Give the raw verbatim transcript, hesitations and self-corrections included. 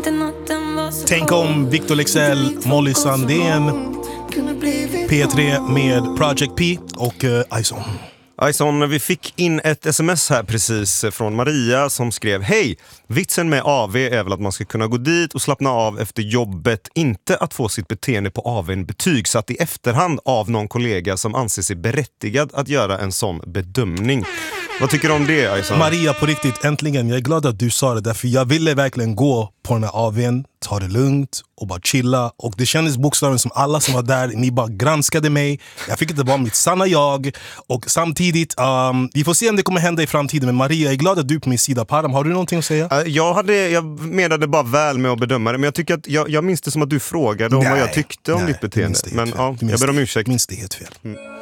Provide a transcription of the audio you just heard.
Tänk om Victor Leksell, Molly Sandén, P tre med Project P och uh, Ison. Ison, vi fick in ett sms här precis från Maria som skrev: hej, vitsen med A V är väl att man ska kunna gå dit och slappna av efter jobbet, inte att få sitt beteende på A V:n betygsatt i efterhand av någon kollega som anser sig berättigad att göra en sån bedömning. Vad tycker du om det, Ison? Maria, på riktigt, äntligen, jag är glad att du sa det där, för jag ville verkligen gå på den här A V:n, ta det lugnt och bara chilla, och det kändes bokstavligen som alla som var där, ni bara granskade mig, jag fick inte vara mitt sanna jag, och samtidigt um, vi får se om det kommer hända i framtiden, men Maria, jag är glad att du är på min sida. Param, har du någonting att säga? Uh, jag, hade, jag menade bara väl med att bedöma det, men jag tycker att jag, jag minns det som att du frågade om nej, vad jag tyckte om nej, ditt beteende, men ja, jag ber om ursäkt. Minns det helt fel. Mm.